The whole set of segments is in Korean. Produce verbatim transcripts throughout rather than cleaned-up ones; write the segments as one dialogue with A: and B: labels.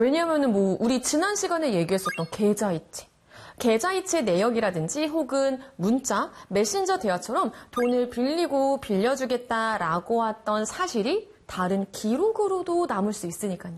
A: 왜냐면은 뭐 우리 지난 시간에 얘기했었던 계좌이체. 계좌이체 내역이라든지 혹은 문자, 메신저 대화처럼 돈을 빌리고 빌려주겠다라고 했던 사실이 다른 기록으로도 남을 수 있으니까요.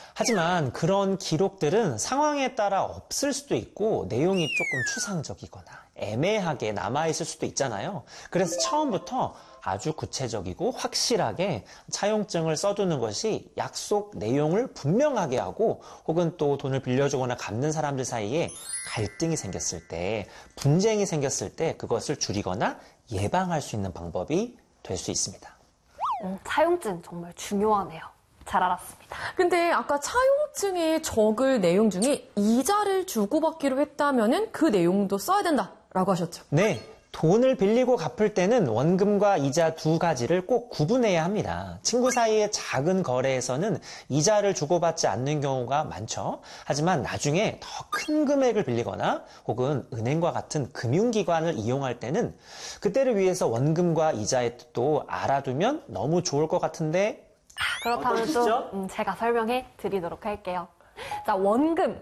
B: 하지만 그런 기록들은 상황에 따라 없을 수도 있고 내용이 조금 추상적이거나 애매하게 남아있을 수도 있잖아요. 그래서 처음부터 아주 구체적이고 확실하게 차용증을 써두는 것이 약속 내용을 분명하게 하고 혹은 또 돈을 빌려주거나 갚는 사람들 사이에 갈등이 생겼을 때, 분쟁이 생겼을 때 그것을 줄이거나 예방할 수 있는 방법이 될 수 있습니다.
C: 음, 차용증 정말 중요하네요. 잘 알았습니다.
A: 근데 아까 차용증에 적을 내용 중에 이자를 주고받기로 했다면은 그 내용도 써야 된다라고 하셨죠?
B: 네. 돈을 빌리고 갚을 때는 원금과 이자 두 가지를 꼭 구분해야 합니다. 친구 사이의 작은 거래에서는 이자를 주고받지 않는 경우가 많죠. 하지만 나중에 더 큰 금액을 빌리거나 혹은 은행과 같은 금융기관을 이용할 때는 그때를 위해서 원금과 이자의 뜻도 알아두면 너무 좋을 것 같은데
C: 아, 그렇다면 좀 음, 제가 설명해 드리도록 할게요. 자, 원금.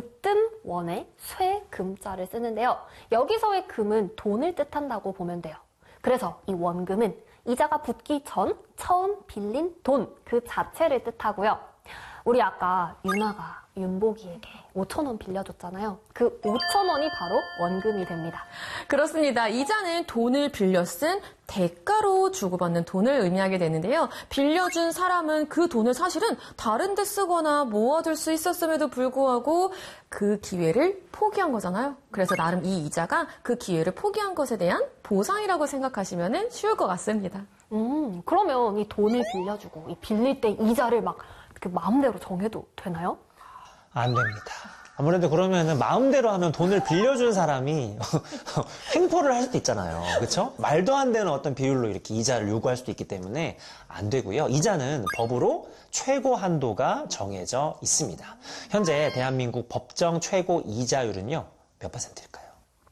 C: 으뜸 원에 쇠 금자를 쓰는데요. 여기서의 금은 돈을 뜻한다고 보면 돼요. 그래서 이 원금은 이자가 붙기 전 처음 빌린 돈 그 자체를 뜻하고요. 우리 아까 유나가 윤복이에게 오천 원 빌려줬잖아요. 그 오천 원이 바로 원금이 됩니다.
A: 그렇습니다. 이자는 돈을 빌려 쓴 대가로 주고받는 돈을 의미하게 되는데요. 빌려준 사람은 그 돈을 사실은 다른 데 쓰거나 모아둘 수 있었음에도 불구하고 그 기회를 포기한 거잖아요. 그래서 나름 이 이자가 그 기회를 포기한 것에 대한 보상이라고 생각하시면 쉬울 것 같습니다.
C: 음, 그러면 이 돈을 빌려주고 이 빌릴 때 이자를 막 그 마음대로 정해도 되나요?
B: 안 됩니다. 아무래도 그러면은 마음대로 하면 돈을 빌려준 사람이 횡포를 할 수도 있잖아요. 그렇죠? 말도 안 되는 어떤 비율로 이렇게 이자를 요구할 수도 있기 때문에 안 되고요. 이자는 법으로 최고 한도가 정해져 있습니다. 현재 대한민국 법정 최고 이자율은요. 몇 퍼센트일까요?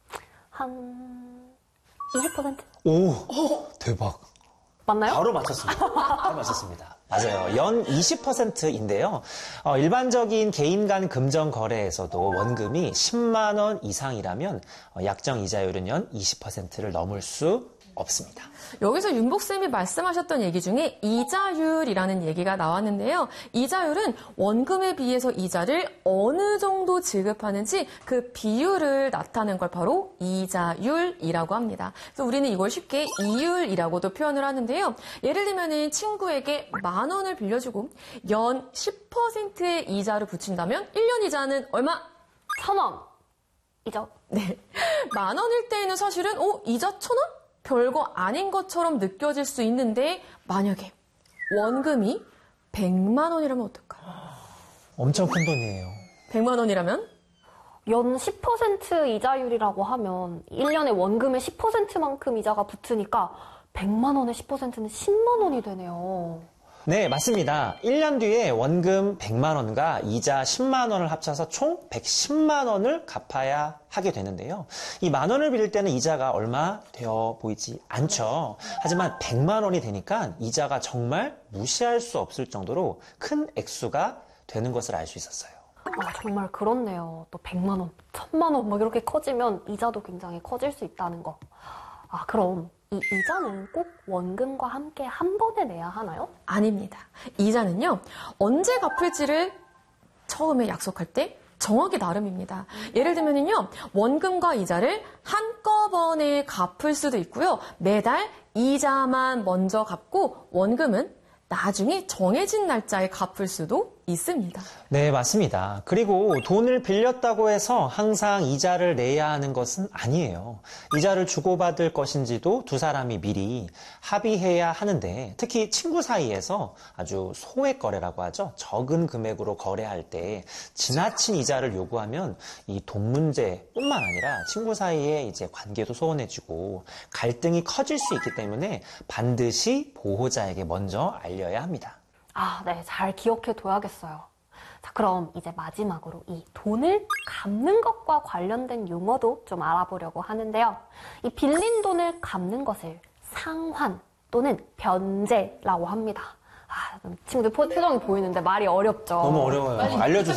C: 한 이십 퍼센트?
B: 오, 대박.
C: 맞나요?
B: 바로 맞췄습니다. 바로 맞췄습니다. 맞아요. 연 이십 퍼센트인데요. 어, 일반적인 개인 간 금전 거래에서도 원금이 십만 원 이상이라면 어, 약정 이자율은 연 이십 퍼센트를 넘을 수 없습니다.
A: 여기서 윤복쌤이 말씀하셨던 얘기 중에 이자율이라는 얘기가 나왔는데요. 이자율은 원금에 비해서 이자를 어느 정도 지급하는지 그 비율을 나타낸 걸 바로 이자율이라고 합니다. 그래서 우리는 이걸 쉽게 이율이라고도 표현을 하는데요. 예를 들면 친구에게 만 원을 빌려주고 연 십 퍼센트의 이자를 붙인다면 일 년 이자는 얼마?
C: 천 원. 이죠?
A: 네. 만 원일 때에는 사실은 어? 이자 천 원? 별거 아닌 것처럼 느껴질 수 있는데 만약에 원금이 백만 원이라면 어떨까요?
B: 엄청 큰 돈이에요.
A: 백만 원이라면?
C: 연 십 퍼센트 이자율이라고 하면 일 년에 원금의 십 퍼센트만큼 이자가 붙으니까 백만 원의 십 퍼센트는 십만 원이 되네요.
B: 네, 맞습니다. 일 년 뒤에 원금 백만 원과 이자 십만 원을 합쳐서 총 백십만 원을 갚아야 하게 되는데요. 이 만 원을 빌릴 때는 이자가 얼마 되어 보이지 않죠. 하지만 백만 원이 되니까 이자가 정말 무시할 수 없을 정도로 큰 액수가 되는 것을 알 수 있었어요.
C: 아, 정말 그렇네요. 또 백만 원, 천만 원 막 이렇게 커지면 이자도 굉장히 커질 수 있다는 거. 아, 그럼 이 이자는 꼭 원금과 함께 한 번에 내야 하나요?
A: 아닙니다. 이자는요, 언제 갚을지를 처음에 약속할 때 정하기 나름입니다. 예를 들면요, 원금과 이자를 한꺼번에 갚을 수도 있고요. 매달 이자만 먼저 갚고 원금은 나중에 정해진 날짜에 갚을 수도 있습니다.
B: 네, 맞습니다. 그리고 돈을 빌렸다고 해서 항상 이자를 내야 하는 것은 아니에요. 이자를 주고받을 것인지도 두 사람이 미리 합의해야 하는데 특히 친구 사이에서 아주 소액 거래라고 하죠. 적은 금액으로 거래할 때 지나친 이자를 요구하면 이 돈 문제뿐만 아니라 친구 사이의 이제 관계도 소원해지고 갈등이 커질 수 있기 때문에 반드시 보호자에게 먼저 알려야 합니다.
C: 아, 네. 잘 기억해 둬야겠어요. 자, 그럼 이제 마지막으로 이 돈을 갚는 것과 관련된 용어도 좀 알아보려고 하는데요. 이 빌린 돈을 갚는 것을 상환 또는 변제라고 합니다. 아, 자, 좀 친구들 표- 표정이 보이는데 말이 어렵죠.
B: 너무 어려워요. 알려주세요.